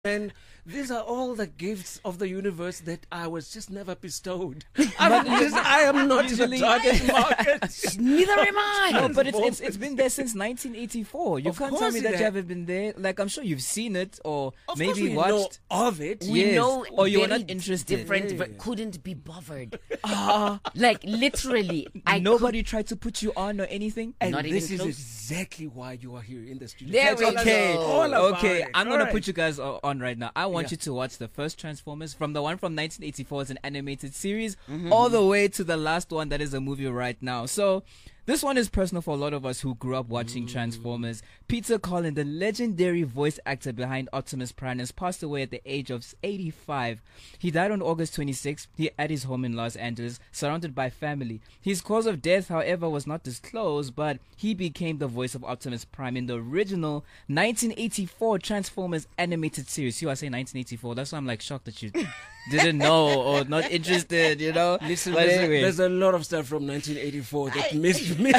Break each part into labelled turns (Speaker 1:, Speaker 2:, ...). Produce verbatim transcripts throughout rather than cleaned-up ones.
Speaker 1: And these are all the gifts of the universe that I was just never bestowed. I'm just, I am not in the target market.
Speaker 2: Neither am I.
Speaker 3: No, but it's, it's it's been there since nineteen eighty-four. You
Speaker 1: Of
Speaker 3: can't tell
Speaker 1: course
Speaker 3: me
Speaker 1: it
Speaker 3: that you
Speaker 1: has.
Speaker 3: haven't been there. Like, I'm sure you've seen it or
Speaker 1: Of course
Speaker 3: maybe
Speaker 1: we
Speaker 3: watched.
Speaker 1: know of it.
Speaker 2: We
Speaker 3: Yes.
Speaker 2: know,
Speaker 3: Or you were
Speaker 2: very
Speaker 3: not interested.
Speaker 2: Different,
Speaker 1: Yeah.
Speaker 2: but couldn't be bothered. Like literally, I
Speaker 3: Nobody tried to put you on or anything.
Speaker 1: And
Speaker 2: Not
Speaker 1: this
Speaker 2: even
Speaker 1: is
Speaker 2: close.
Speaker 1: exactly why you are here in the studio.
Speaker 2: There
Speaker 1: That's
Speaker 2: we
Speaker 1: all-
Speaker 2: go.
Speaker 3: Okay,
Speaker 1: all about
Speaker 3: okay.
Speaker 1: it.
Speaker 3: I'm
Speaker 1: All
Speaker 3: gonna
Speaker 1: right.
Speaker 3: put you guys o- on right now. I want
Speaker 1: Yeah.
Speaker 3: you to watch the first Transformers, from the one from nineteen eighty-four as an animated series,
Speaker 1: Mm-hmm.
Speaker 3: all the way to the last one that is a movie right now. So this one is personal for a lot of us who grew up watching
Speaker 1: Mm.
Speaker 3: Transformers. Peter Cullen, the legendary voice actor behind Optimus Prime, has passed away at the age of eighty-five. He died on August twenty-sixth he, at his home in Los Angeles, surrounded by family. His cause of death, however, was not disclosed, but he became the voice of Optimus Prime in the original nineteen eighty-four Transformers animated series. You, I say nineteen eighty-four. That's why I'm like shocked that you didn't know or not interested, you know?
Speaker 1: Listen,
Speaker 3: But
Speaker 1: there's,
Speaker 3: anyway.
Speaker 1: a, there's a lot of stuff from nineteen eighty-four that missed me.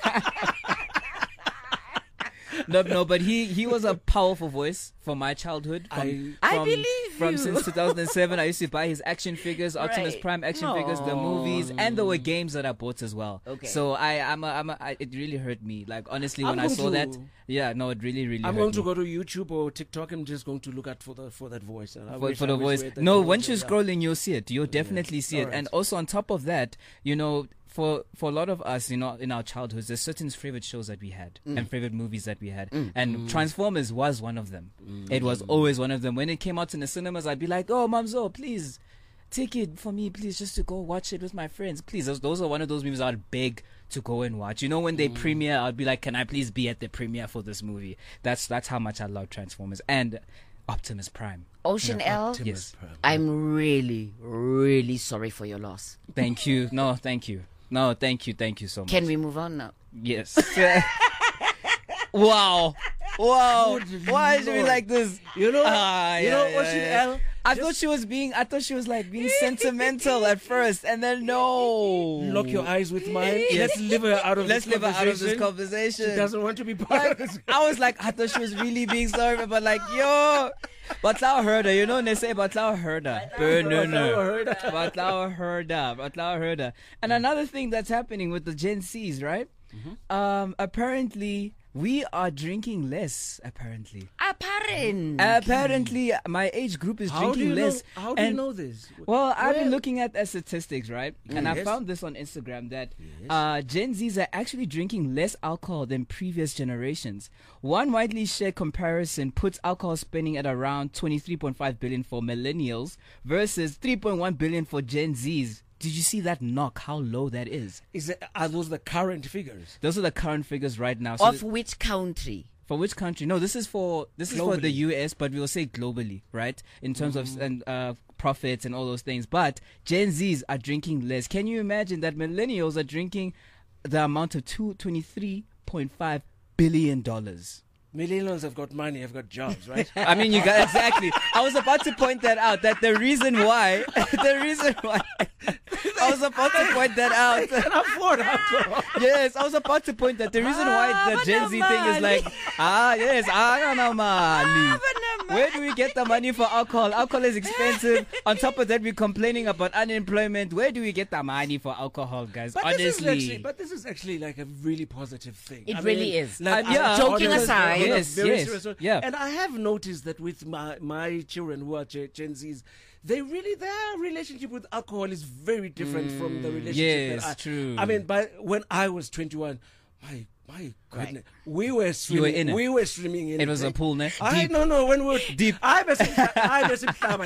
Speaker 3: No, no, but he he was a powerful voice for my childhood. From,
Speaker 1: I-
Speaker 2: I
Speaker 3: from-
Speaker 2: believe
Speaker 3: From
Speaker 2: you.
Speaker 3: since two thousand seven, I used to buy his action figures, Optimus
Speaker 2: Right.
Speaker 3: Prime action figures, the
Speaker 2: Aw.
Speaker 3: movies, and there were games that I bought as well.
Speaker 2: Okay.
Speaker 3: So I, I'm, a, I'm, a, I, it really hurt me. Like honestly,
Speaker 1: I'm
Speaker 3: when I
Speaker 1: going
Speaker 3: saw
Speaker 1: to-
Speaker 3: that, yeah, no, it really, really.
Speaker 1: I'm
Speaker 3: hurt
Speaker 1: going to
Speaker 3: me.
Speaker 1: go to YouTube or TikTok. I'm just going to look out for the for that voice. And I
Speaker 3: for,
Speaker 1: wish
Speaker 3: for
Speaker 1: I
Speaker 3: the
Speaker 1: wish
Speaker 3: voice.
Speaker 1: we had that
Speaker 3: No,
Speaker 1: voice.
Speaker 3: once you're
Speaker 1: Yeah.
Speaker 3: scrolling, you'll see it. You'll definitely see it.
Speaker 1: Alright.
Speaker 3: And also on top of that, you know, for for a lot of us, you know, in our childhoods, there's certain favorite shows that we had
Speaker 1: Mm.
Speaker 3: and favorite movies that we had, and Transformers was one of them. It was always one of them. When it came out in the cinemas, I'd be like, "Oh, Mamzo, please." Take it for me, please, just to go watch it with my friends. Please, those, those are one of those movies I'd beg to go and watch. You know, when they premiere, I'd be like, can I please be at the premiere for this movie? That's that's how much I love Transformers and Optimus Prime.
Speaker 2: Ocean L.
Speaker 1: Optimus
Speaker 3: Yes.
Speaker 1: Prime.
Speaker 2: I'm really, really sorry for your loss.
Speaker 3: Thank you. No, thank you. No, thank you. Thank you so much.
Speaker 2: Can we move on now?
Speaker 3: Yes. Wow. Wow.
Speaker 1: Good
Speaker 3: Why is she
Speaker 1: Lord.
Speaker 3: like this?
Speaker 1: You know,
Speaker 3: Ah,
Speaker 1: you
Speaker 3: yeah,
Speaker 1: know,
Speaker 3: yeah,
Speaker 1: Ocean
Speaker 3: yeah.
Speaker 1: L.
Speaker 3: I
Speaker 1: just
Speaker 3: thought she was being, I thought she was like being sentimental at first, and then no.
Speaker 1: lock your eyes with mine.
Speaker 3: Yes.
Speaker 1: Let's leave her out of
Speaker 3: Let's
Speaker 1: this
Speaker 3: leave her out of this
Speaker 1: conversation.
Speaker 3: conversation.
Speaker 1: She doesn't want to be part of
Speaker 3: Like,
Speaker 1: this.
Speaker 3: I was like, I thought she was really being sorry, but like, yo, Batlao heard her. You know, when they say Batlao heard her. Burn, no, no. Batlao heard her. Batlao heard her. And another thing that's happening with the Gen Zs, right? Um, apparently, we are drinking less. Apparently,
Speaker 2: Apparent.
Speaker 3: apparently, my age group is
Speaker 1: How do
Speaker 3: drinking
Speaker 1: you know?
Speaker 3: less.
Speaker 1: How do you
Speaker 3: And-
Speaker 1: know this?
Speaker 3: Well, I've been
Speaker 1: Well-
Speaker 3: looking at the statistics, right? And I
Speaker 1: Yes.
Speaker 3: found this on Instagram that
Speaker 1: Yes.
Speaker 3: uh, Gen Zs are actually drinking less alcohol than previous generations. One widely shared comparison puts alcohol spending at around twenty-three point five billion for millennials versus three point one billion for Gen Zs. Did you see that knock? How low that is?
Speaker 1: Is it, are those the current figures?
Speaker 3: Those are the current figures right now. So
Speaker 2: Of
Speaker 3: th-
Speaker 2: which country?
Speaker 3: for which country? No, this is for this is for the
Speaker 1: Globally.
Speaker 3: U S, but we'll say globally, right? In terms of and uh, profits and all those things. But Gen Zs are drinking less. Can you imagine that millennials are drinking the amount of two twenty three point five billion dollars?
Speaker 1: Millennials have got money, have got jobs, right?
Speaker 3: I mean, you got exactly. I was about to point that out. That the reason why, the reason why, I was about to point that out.
Speaker 1: Can afford alcohol.
Speaker 3: Yes, I was about to point that the reason why
Speaker 2: Ah,
Speaker 3: the Gen Z thing is like, ah, yes, ah, no, mali. Where do we get the money for alcohol? Alcohol is expensive. On top of that, we're complaining about unemployment. Where do we get the money for alcohol, guys?
Speaker 1: But this is
Speaker 3: Honestly.
Speaker 1: actually, but this is actually like a really positive thing.
Speaker 2: It
Speaker 1: I
Speaker 2: really
Speaker 1: mean,
Speaker 2: is.
Speaker 1: Like,
Speaker 3: Uh, yeah,
Speaker 1: I-
Speaker 2: joking
Speaker 1: on a-
Speaker 2: aside.
Speaker 1: on a
Speaker 3: Yes,
Speaker 1: very
Speaker 3: yes,
Speaker 1: serious note.
Speaker 3: yeah.
Speaker 1: And I have noticed that with my my children who are Gen, Gen Zs, they really their relationship with alcohol is very different from the relationship.
Speaker 3: yes,
Speaker 1: that I,
Speaker 3: true.
Speaker 1: I mean, by when I was twenty-one, my my goodness, we were
Speaker 3: You were
Speaker 1: swimming.
Speaker 3: in it.
Speaker 1: We were swimming in
Speaker 3: It was a pool, ne?
Speaker 1: I
Speaker 3: Deep.
Speaker 1: no no when we were
Speaker 3: Deep.
Speaker 1: I was I was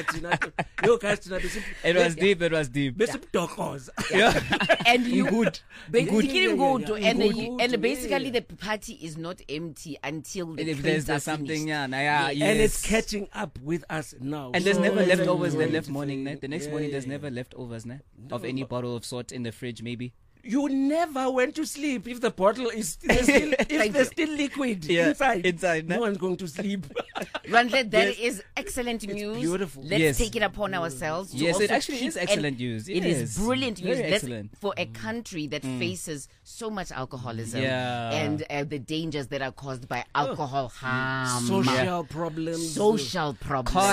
Speaker 1: Yo guys, thina bese-
Speaker 3: It was deep. It was deep.
Speaker 1: bese budokoza.
Speaker 3: Yeah.
Speaker 2: And you
Speaker 3: Good.
Speaker 2: basically
Speaker 1: Good.
Speaker 2: good,
Speaker 1: Yeah, yeah,
Speaker 2: and
Speaker 1: yeah.
Speaker 2: you-
Speaker 1: Good,
Speaker 2: and
Speaker 1: yeah,
Speaker 2: basically
Speaker 1: yeah.
Speaker 2: the party is not empty until the
Speaker 3: If
Speaker 2: drinks
Speaker 3: there's,
Speaker 2: are
Speaker 3: there's something,
Speaker 2: finished.
Speaker 3: yeah, nah, yeah,
Speaker 2: Yes.
Speaker 3: yes.
Speaker 1: And it's catching up with us now.
Speaker 3: And there's
Speaker 1: So
Speaker 3: never
Speaker 1: it's
Speaker 3: leftovers
Speaker 1: a
Speaker 3: the
Speaker 1: great
Speaker 3: left morning, ne?
Speaker 1: thing.
Speaker 3: The next
Speaker 1: Yeah,
Speaker 3: morning there's
Speaker 1: yeah,
Speaker 3: never
Speaker 1: yeah.
Speaker 3: leftovers, ne? Of
Speaker 1: No,
Speaker 3: any
Speaker 1: but-
Speaker 3: bottle of sort in the fridge, maybe.
Speaker 1: you never went to sleep if the bottle is there's still, if
Speaker 2: Thank
Speaker 1: there's
Speaker 2: you.
Speaker 1: still liquid
Speaker 3: Yeah,
Speaker 1: inside.
Speaker 3: inside,
Speaker 1: no
Speaker 3: no?
Speaker 1: one's going to sleep.
Speaker 2: Randle, that
Speaker 3: Yes.
Speaker 2: is excellent news.
Speaker 1: beautiful.
Speaker 2: Let's
Speaker 3: Yes.
Speaker 2: take it upon ourselves. To
Speaker 3: Yes, it
Speaker 2: also
Speaker 3: actually
Speaker 2: keep-
Speaker 3: is excellent
Speaker 2: and
Speaker 3: news.
Speaker 2: It
Speaker 3: Yes.
Speaker 2: is brilliant news.
Speaker 3: Very
Speaker 2: Let's-
Speaker 3: excellent.
Speaker 2: for a country that faces so much alcoholism
Speaker 3: Yeah.
Speaker 2: and uh, the dangers that are caused by alcohol harm,
Speaker 1: Social problems.
Speaker 2: social problems.